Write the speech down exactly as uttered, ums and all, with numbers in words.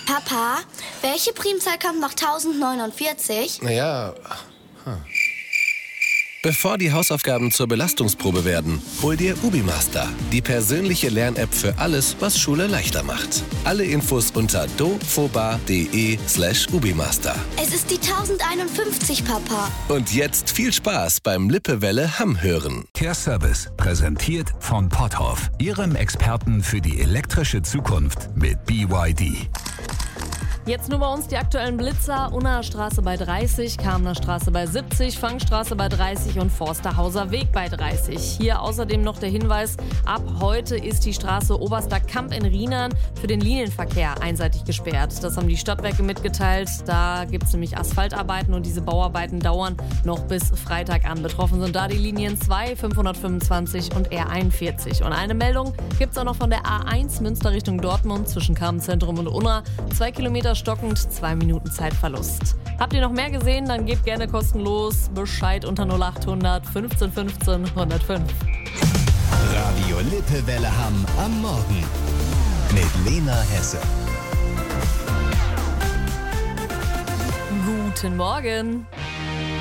Papa, welche Primzahl kommt nach tausendneunundvierzig? Naja, hm. Bevor die Hausaufgaben zur Belastungsprobe werden, hol dir UbiMaster, die persönliche Lern-App für alles, was Schule leichter macht. Alle Infos unter dofoba.de slash UbiMaster. Es ist die tausendeinundfünfzig, Papa. Und jetzt viel Spaß beim Lippewelle Hamm hören. Care Service, präsentiert von Potthoff, Ihrem Experten für die elektrische Zukunft mit B Y D. Jetzt nur bei uns die aktuellen Blitzer. Unnaer Straße bei dreißig, Kamener Straße bei siebzig, Fangstraße bei dreißig und Forsterhauser Weg bei dreißig. Hier außerdem noch der Hinweis, ab heute ist die Straße Oberster Kamp in Riehnern für den Linienverkehr einseitig gesperrt. Das haben die Stadtwerke mitgeteilt. Da gibt es nämlich Asphaltarbeiten und diese Bauarbeiten dauern noch bis Freitag an. Betroffen sind da die Linien zwei, fünfhundertfünfundzwanzig und R einundvierzig. Und eine Meldung gibt es auch noch von der A eins Münster Richtung Dortmund zwischen Kamenzentrum und Unna. Zwei Kilometer stockend, zwei Minuten Zeitverlust. Habt ihr noch mehr gesehen? Dann gebt gerne kostenlos Bescheid unter null achthundert fünfzehn fünfzehn hundertfünf. Radio Lippewelle Hamm am Morgen mit Lena Hesse. Guten Morgen.